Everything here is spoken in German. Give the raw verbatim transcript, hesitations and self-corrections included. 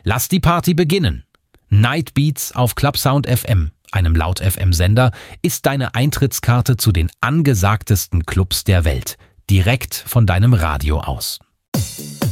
Lass die Party beginnen. Night Beats auf Clubsound F M, einem Laut-F M-Sender, ist deine Eintrittskarte zu den angesagtesten Clubs der Welt. Direkt von deinem Radio aus.